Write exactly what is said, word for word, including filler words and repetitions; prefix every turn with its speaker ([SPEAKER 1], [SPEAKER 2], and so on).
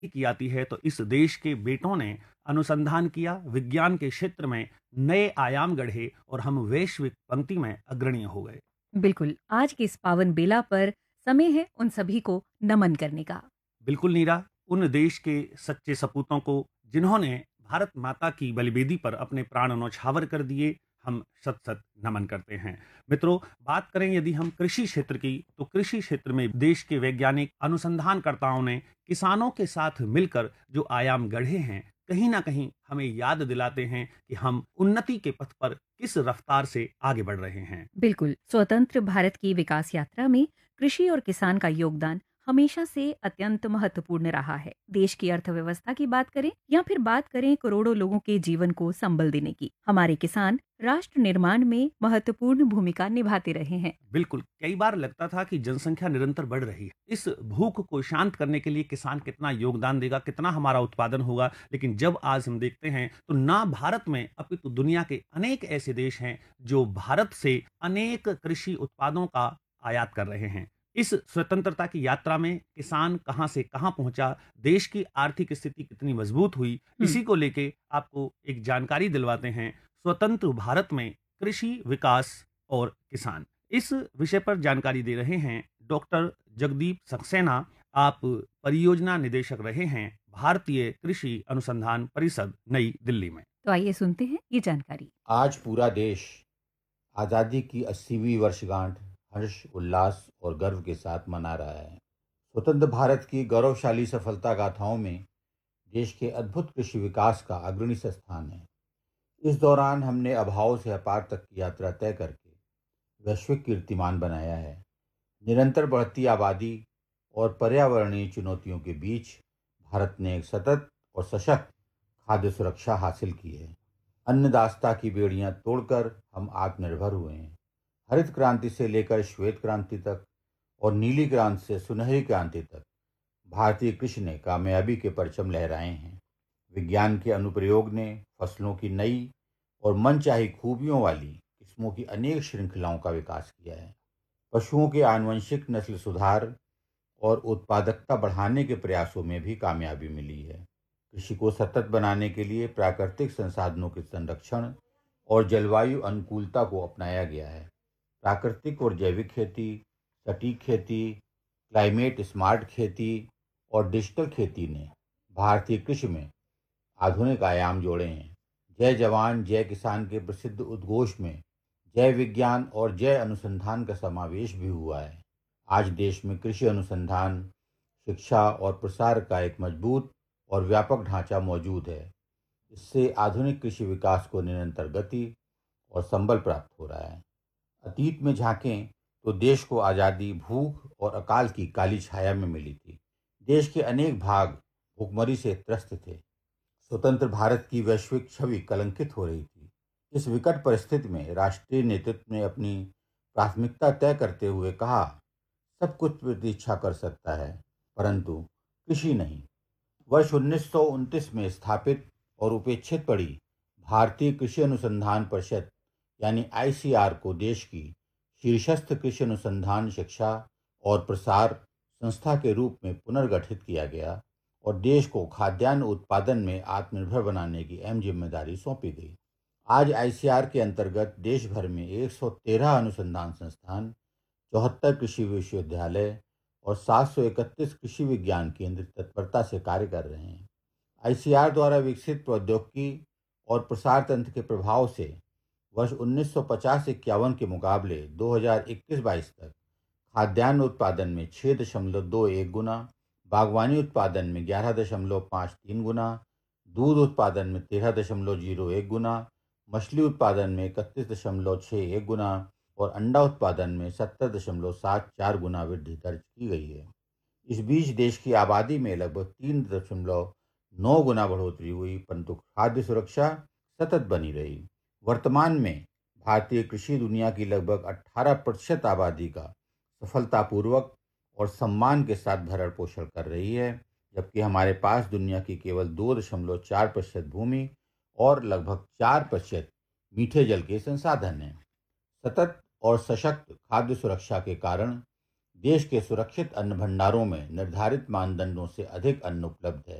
[SPEAKER 1] की आती है तो इस देश के बेटों ने अनुसंधान किया, विज्ञान के क्षेत्र में नए आयाम गढ़े और हम वैश्विक पंक्ति में अग्रणीय हो गए।
[SPEAKER 2] बिल्कुल, आज के इस पावन बेला पर समय है उन सभी को नमन करने का।
[SPEAKER 1] बिल्कुल नीरा, उन देश के सच्चे सपूतों को जिन्होंने भारत माता की बलिवेदी पर अपने प्राण न्यौछावर कर दिए, हम शत शत नमन करते हैं। मित्रों, बात करें यदि हम कृषि क्षेत्र की, तो कृषि क्षेत्र में देश के वैज्ञानिक अनुसंधानकर्ताओं ने किसानों के साथ मिलकर जो आयाम गढ़े हैं, कहीं ना कहीं हमें याद दिलाते हैं कि हम उन्नति के पथ पर किस रफ्तार से आगे बढ़ रहे हैं।
[SPEAKER 2] बिल्कुल, स्वतंत्र भारत की विकास यात्रा में कृषि और किसान का योगदान हमेशा से अत्यंत महत्वपूर्ण रहा है। देश की अर्थव्यवस्था की बात करें या फिर बात करें करोड़ों लोगों के जीवन को संबल देने की, हमारे किसान राष्ट्र निर्माण में महत्वपूर्ण भूमिका निभाते रहे हैं।
[SPEAKER 1] बिल्कुल, कई बार लगता था कि जनसंख्या निरंतर बढ़ रही है। इस भूख को शांत करने के लिए किसान कितना योगदान देगा, कितना हमारा उत्पादन होगा, लेकिन जब आज हम देखते हैं तो ना भारत में अपितु दुनिया के अनेक ऐसे देश हैं जो भारत से अनेक कृषि उत्पादों का आयात कर रहे हैं। इस स्वतंत्रता की यात्रा में किसान कहां से कहां पहुंचा, देश की आर्थिक स्थिति कितनी मजबूत हुई,
[SPEAKER 2] हम्म।
[SPEAKER 1] इसी को लेके आपको एक जानकारी दिलवाते हैं। स्वतंत्र भारत में कृषि विकास और किसान, इस विषय पर जानकारी दे रहे हैं डॉक्टर जगदीप सक्सेना। आप परियोजना निदेशक रहे हैं भारतीय कृषि अनुसंधान परिषद, नई दिल्ली में।
[SPEAKER 2] तो आइए सुनते हैं ये जानकारी।
[SPEAKER 3] आज पूरा देश आज़ादी की अस्सीवीं वर्षगांठ हर्ष, उल्लास और गर्व के साथ मना रहा है। स्वतंत्र भारत की गौरवशाली सफलता गाथाओं में देश के अद्भुत कृषि विकास का अग्रणी स्थान है। इस दौरान हमने अभाव से अपार तक की यात्रा तय करके वैश्विक कीर्तिमान बनाया है। निरंतर बढ़ती आबादी और पर्यावरणीय चुनौतियों के बीच भारत ने एक सतत और सशक्त खाद्य सुरक्षा हासिल की है। अन्नदाता की बेड़ियां तोड़कर हम आत्मनिर्भर हुए हैं। हरित क्रांति से लेकर श्वेत क्रांति तक और नीली क्रांति से सुनहरी क्रांति तक भारतीय कृषि ने कामयाबी के परचम लहराए हैं। विज्ञान के अनुप्रयोग ने फसलों की नई और मनचाही खूबियों वाली किस्मों की अनेक श्रृंखलाओं का विकास किया है। पशुओं के आनुवंशिक नस्ल सुधार और उत्पादकता बढ़ाने के प्रयासों में भी कामयाबी मिली है। कृषि को सतत बनाने के लिए प्राकृतिक संसाधनों के संरक्षण और जलवायु अनुकूलता को अपनाया गया है। प्राकृतिक और जैविक खेती, सटीक खेती, क्लाइमेट स्मार्ट खेती और डिजिटल खेती ने भारतीय कृषि में आधुनिक आयाम जोड़े हैं। जय जवान जय किसान के प्रसिद्ध उद्घोष में जय विज्ञान और जय अनुसंधान का समावेश भी हुआ है। आज देश में कृषि अनुसंधान, शिक्षा और प्रसार का एक मजबूत और व्यापक ढांचा मौजूद है। इससे आधुनिक कृषि विकास को निरंतर गति और संबल प्राप्त हो रहा है। अतीत में झांकें तो देश को आज़ादी भूख और अकाल की काली छाया में मिली थी। देश के अनेक भाग भूखमरी से त्रस्त थे। स्वतंत्र भारत की वैश्विक छवि कलंकित हो रही थी। इस विकट परिस्थिति में राष्ट्रीय नेतृत्व ने अपनी प्राथमिकता तय करते हुए कहा, सब कुछ प्रतीक्षा कर सकता है परंतु कृषि नहीं। वर्ष उन्नीस सौ उनतीस में स्थापित और उपेक्षित पड़ी भारतीय कृषि अनुसंधान परिषद यानी आईसीआर को देश की शीर्षस्थ कृषि अनुसंधान, शिक्षा और प्रसार संस्था के रूप में पुनर्गठित किया गया और देश को खाद्यान्न उत्पादन में आत्मनिर्भर बनाने की अहम जिम्मेदारी सौंपी गई। आज आईसीआर के अंतर्गत देश भर में एक सौ तेरह अनुसंधान संस्थान, चौहत्तर कृषि विश्वविद्यालय और सात सौ इकतीस कृषि विज्ञान केंद्र तत्परता से कार्य कर रहे हैं। आईसीआर द्वारा विकसित प्रौद्योगिकी और प्रसार तंत्र के प्रभाव से वर्ष उन्नीस सौ पचास इक्यावन के मुकाबले दो हज़ार इक्कीस बाईस तक खाद्यान्न उत्पादन में छः दशमलव दो एक गुना, बागवानी उत्पादन में ग्यारह दशमलव पाँच तीन गुना, दूध उत्पादन में तेरह दशमलव जीरो एक गुना, मछली उत्पादन में इकतीस दशमलव छः एक गुना और अंडा उत्पादन में सत्तर दशमलव सात चार गुना वृद्धि दर्ज की गई है। इस बीच देश की आबादी में लगभग तीन दशमलव नौ गुना बढ़ोतरी हुई परंतु खाद्य सुरक्षा सतत बनी रही। वर्तमान में भारतीय कृषि दुनिया की लगभग अठारह प्रतिशत आबादी का सफलतापूर्वक और सम्मान के साथ भरण पोषण कर रही है, जबकि हमारे पास दुनिया की केवल दो दशमलव चार प्रतिशत भूमि और लगभग चार प्रतिशत मीठे जल के संसाधन हैं। सतत और सशक्त खाद्य सुरक्षा के कारण देश के सुरक्षित अन्न भंडारों में निर्धारित मानदंडों से अधिक अन्न उपलब्ध है।